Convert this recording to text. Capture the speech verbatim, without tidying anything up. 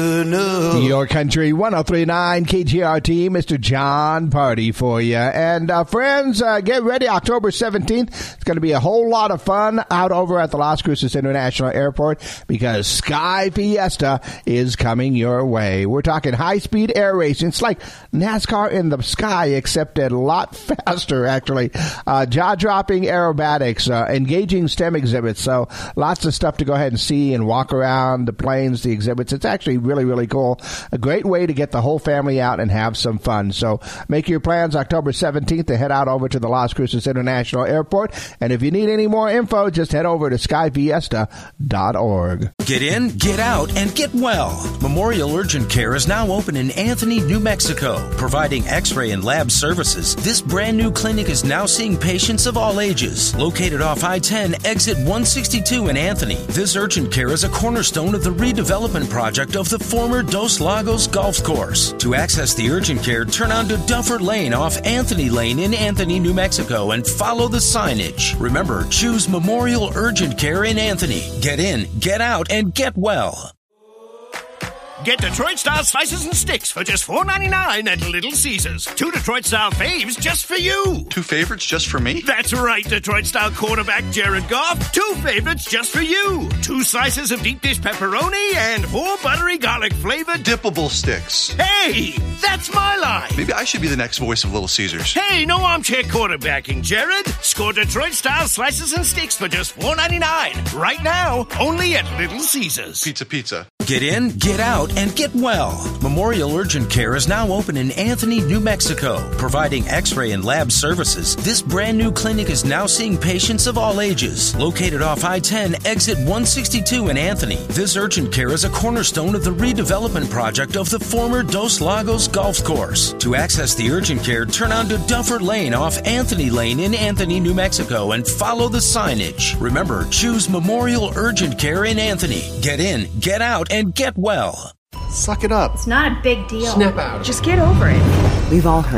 Your Country one oh three point nine K G R T, Mister John Party for you. And uh, friends, uh, get ready. October seventeenth, it's going to be a whole lot of fun out over at the Las Cruces International Airport because Sky Fiesta is coming your way. We're talking high-speed air racing. It's like NASCAR in the sky, except a lot faster, actually. Uh, jaw-dropping aerobatics, uh, engaging STEM exhibits. So lots of stuff to go ahead and see and walk around the planes, the exhibits. It's actually really, really cool. A great way to get the whole family out and have some fun. So make your plans October seventeenth to head out over to the Las Cruces International Airport. And if you need any more info, just head over to sky fiesta dot org. Get in, get out, and get well. Memorial Urgent Care is now open in Anthony, New Mexico, providing x-ray and lab services. This brand new clinic is now seeing patients of all ages. Located off I ten, exit one sixty-two in Anthony, this urgent care is a cornerstone of the redevelopment project of the former Dos Lagos Golf Course. To access the urgent care, turn onto Duffer Lane off Anthony Lane in Anthony, New Mexico, and follow the signage. Remember, choose Memorial Urgent Care in Anthony. Get in, get out, and get well. Get Detroit-style slices and sticks for just four ninety-nine at Little Caesars. Two Detroit-style faves just for you. Two favorites just for me? That's right, Detroit-style quarterback Jared Goff. Two favorites just for you. Two slices of deep dish pepperoni and four buttery garlic-flavored dippable sticks. Hey, that's my line. Maybe I should be the next voice of Little Caesars. Hey, no armchair quarterbacking, Jared. Score Detroit-style slices and sticks for just four ninety-nine. Right now, only at Little Caesars. Pizza, pizza. Get in, get out, and get well. Memorial Urgent Care is now open in Anthony, New Mexico, providing x-ray and lab services. This brand new clinic is now seeing patients of all ages. Located off I ten, exit one sixty-two in Anthony, this urgent care is a cornerstone of the redevelopment project of the former Dos Lagos Golf Course. To access the urgent care, turn onto Duffer Lane off Anthony Lane in Anthony, New Mexico, and follow the signage. Remember, choose Memorial Urgent Care in Anthony. Get in, get out, and get well. Suck it up. It's not a big deal. Snap out. Just get over it. We've all heard